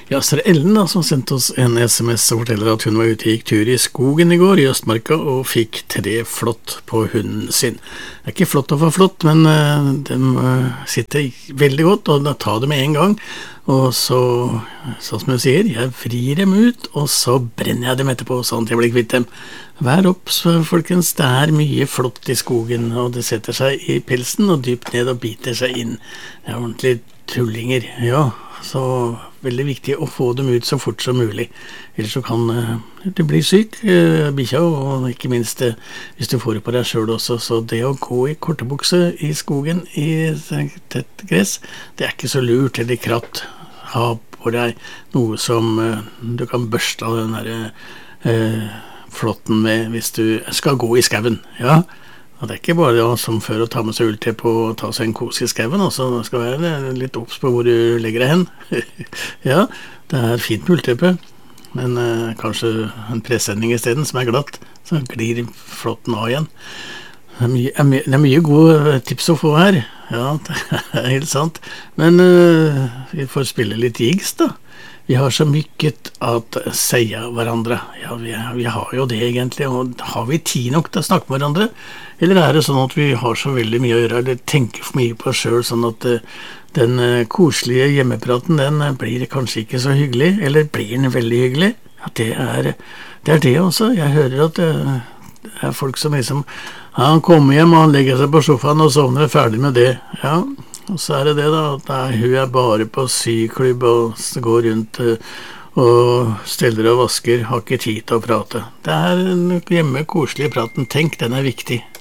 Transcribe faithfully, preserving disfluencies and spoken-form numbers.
Ja, så er det Ellen da, som sendte oss en sms og forteller at hun var ute og gikk tur i skogen i går i Østmarka og fikk tre flott på hunden sin. Det er ikke flott å få flott, men uh, de uh, sitter veldig godt, og da tar det med en gang. Og så, sånn som jeg sier, jeg vrir dem ut, og så brenner jeg dem etterpå, sånn at jeg blir kvitt dem. Vær opps, folkens, det er mye flott i skogen, og det setter seg i pilsen og dypt ned og biter seg inn. Det er ordentlig tullinger, ja. Så veldig viktig å få dem ut så fort som mulig. Ellers så kan uh, du bli syk, uh, bikkja, og ikke minst uh, hvis du får det på deg selv også. Så det å gå i kortebukse i skogen i tett gress, det er ikke så lurt eller kratt. Ha på deg noe som uh, du kan børste av den der uh, flotten med hvis du skal gå i skauen, ja. Og det er ikke bare ja, som før å ta med seg ulltepp og ta seg en kos i skauen, altså det skal være litt opps på hvor du legger deg hen. Ja, det er fint med ullteppe, men eh, kanskje en presending i stedet som er glatt, så glir flotten av igjen. Det er mye, er mye, det er mye gode tips å få her, ja, det er helt sant. Men eh, vi får spille litt jigs da. Vi har så mykket at seia hverandre. Ja, vi, vi har jo det egentlig, og har vi tid nok til å snakke med hverandre? Eller er det sånn at vi har så veldig mye å gjøre, eller tenker for mye på oss selv, sånn at uh, den uh, koselige hjemmepraten, den uh, blir kanskje ikke så hyggelig, eller blir den veldig hyggelig? Ja, det er det, er det også. Jeg hører at uh, det er folk som liksom, ja, han kommer hjem, og han legger seg på sofaen, og sovner ferdig med det. Ja, og så er det det da, at nei, hun er bare på syklubb og går rundt uh, og steller og vasker, har ikke tid til å prate. Det er den hjemme koselige praten, tenk, den er viktig.